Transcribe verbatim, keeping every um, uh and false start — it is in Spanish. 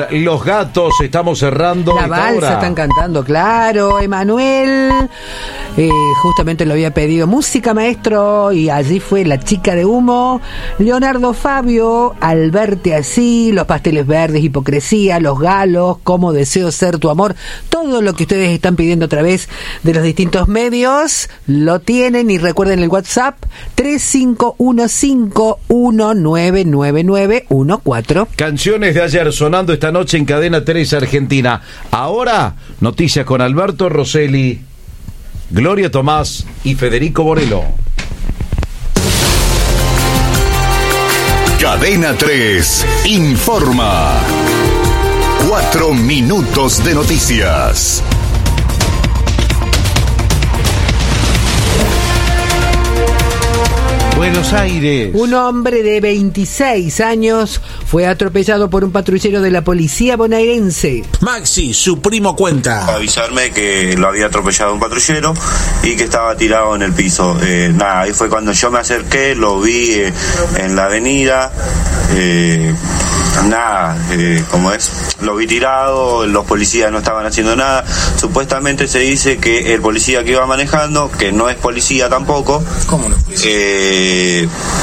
Emanuel, Los Gatos, estamos cerrando. La balsa hora. Están cantando, claro. Emanuel, eh, justamente lo había pedido música, maestro, y allí fue La Chica de Humo. Leonardo Fabio, Al verte así, Los pasteles verdes, Hipocresía, Los galos, Cómo deseo ser tu amor. Todo lo que ustedes están pidiendo a través de los distintos medios lo tienen, y recuerden el WhatsApp tres cinco uno cinco uno nueve nueve nueve uno cuatro. Canciones de ayer sonando esta noche en Cadena tres Argentina. Ahora, noticias con Alberto Rosselli, Gloria Tomás y Federico Borello. Cadena tres informa. Cuatro minutos de noticias. Buenos Aires. Un hombre de veintiséis años fue atropellado por un patrullero de la policía bonaerense. Maxi, su primo, cuenta. Avisarme que lo había atropellado un patrullero y que estaba tirado en el piso. Eh, nada, ahí fue cuando yo me acerqué, lo vi eh, en la avenida. Eh, nada, eh, como es, lo vi tirado, los policías no estaban haciendo nada. Supuestamente se dice que el policía que iba manejando, que no es policía tampoco. ¿Cómo no es policía? Eh,